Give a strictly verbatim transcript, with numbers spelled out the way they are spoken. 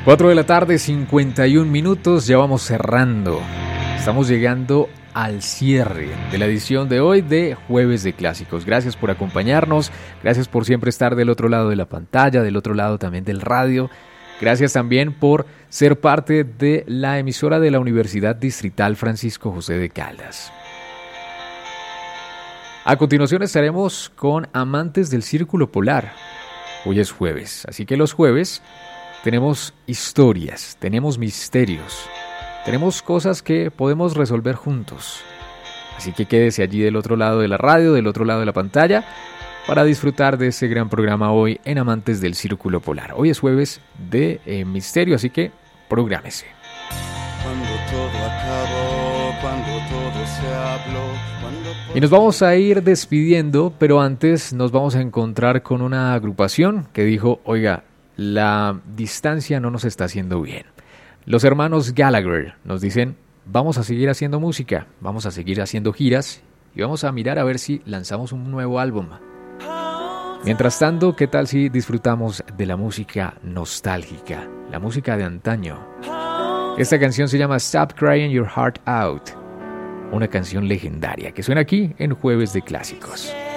cuatro de la tarde, cincuenta y un minutos, ya vamos cerrando. Estamos llegando al cierre de la edición de hoy de Jueves de Clásicos. Gracias por acompañarnos, gracias por siempre estar del otro lado de la pantalla, del otro lado también del radio. Gracias también por ser parte de la emisora de la Universidad Distrital Francisco José de Caldas. A continuación estaremos con Amantes del Círculo Polar. Hoy es jueves, así que los jueves tenemos historias, tenemos misterios, tenemos cosas que podemos resolver juntos. Así que quédese allí del otro lado de la radio, del otro lado de la pantalla, para disfrutar de este gran programa hoy en Amantes del Círculo Polar. Hoy es jueves de eh, misterio, así que prográmese. Cuando todo acabó, cuando todo se habló, cuando... Y nos vamos a ir despidiendo, pero antes nos vamos a encontrar con una agrupación que dijo, oiga, la distancia no nos está haciendo bien. Los hermanos Gallagher nos dicen, vamos a seguir haciendo música, vamos a seguir haciendo giras y vamos a mirar a ver si lanzamos un nuevo álbum. Mientras tanto, ¿qué tal si disfrutamos de la música nostálgica, la música de antaño? Esta canción se llama Stop Crying Your Heart Out, una canción legendaria que suena aquí en Jueves de Clásicos.